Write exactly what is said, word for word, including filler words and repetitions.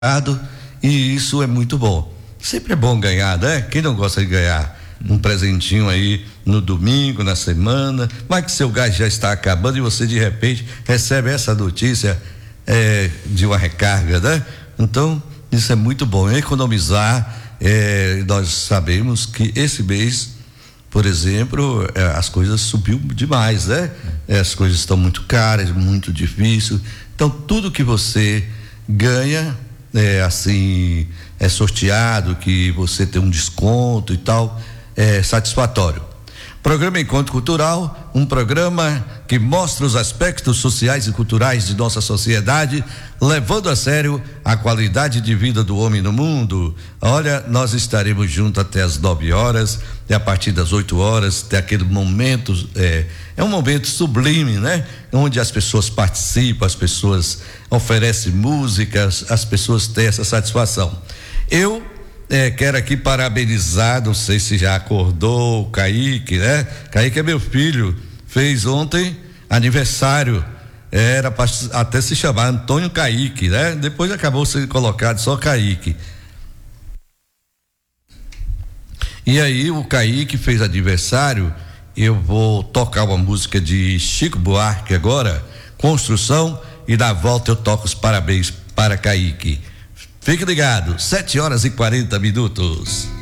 e isso é muito bom. Sempre é bom ganhar, né? Quem não gosta de ganhar um presentinho aí no domingo, na semana, mas que seu gás já está acabando e você de repente recebe essa notícia é, de uma recarga, né? Então, isso é muito bom, economizar. É, nós sabemos que esse mês, por exemplo, é, as coisas subiu demais, né? É, as coisas estão muito caras, muito difícil. Então, tudo que você ganha, é, assim, é sorteado, que você tem um desconto e tal, é satisfatório. Programa Encontro Cultural, um programa que mostra os aspectos sociais e culturais de nossa sociedade, levando a sério a qualidade de vida do homem no mundo. Olha, nós estaremos juntos até as nove horas, e a partir das oito horas, tem aquele momento, é, é um momento sublime, né? Onde as pessoas participam, as pessoas oferecem músicas, as pessoas têm essa satisfação. Eu É, quero aqui parabenizar, não sei se já acordou o Kaique, né? Kaique é meu filho, fez ontem aniversário, era para até se chamar Antônio Kaique, né? Depois acabou sendo colocado só Kaique. E aí o Kaique fez aniversário, eu vou tocar uma música de Chico Buarque agora, Construção, e na volta eu toco os parabéns para Kaique. Fique ligado, sete horas e quarenta minutos.